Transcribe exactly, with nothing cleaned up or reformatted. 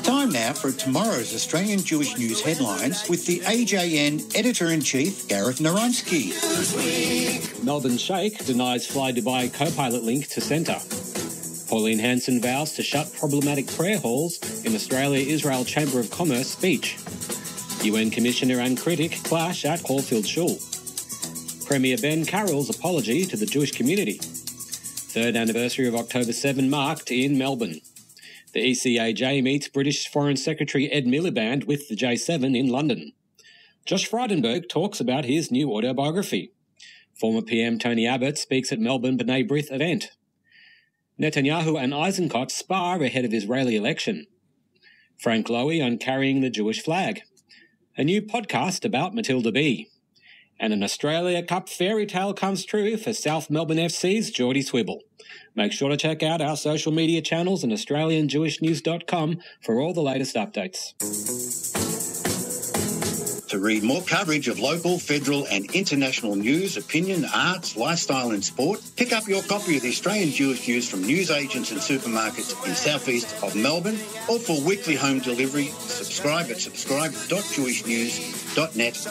Time now for tomorrow's Australian Jewish News headlines with the A J N Editor-in-Chief, Gareth Naronsky. Melbourne Sheikh denies Fly Dubai co-pilot link to centre. Pauline Hanson vows to shut problematic prayer halls in Australia-Israel Chamber of Commerce speech. U N Commissioner and critic clash at Caulfield Shul. Premier Ben Carroll's apology to the Jewish community. Third anniversary of October seventh marked in Melbourne. The E C A J meets British Foreign Secretary Ed Miliband with the J seven in London. Josh Frydenberg talks about his new autobiography. Former P M Tony Abbott speaks at Melbourne B'nai B'rith event. Netanyahu and Eisenkot spar ahead of Israeli election. Frank Lowy on carrying the Jewish flag. A new podcast about Matilda B. And an Australia Cup fairy tale comes true for South Melbourne F C's Geordie Swibble. Make sure to check out our social media channels and Australian Jewish News dot com for all the latest updates. To read more coverage of local, federal and international news, opinion, arts, lifestyle and sport, pick up your copy of the Australian Jewish News from newsagents and supermarkets in southeast of Melbourne, or for weekly home delivery, subscribe at subscribe dot jewish news dot net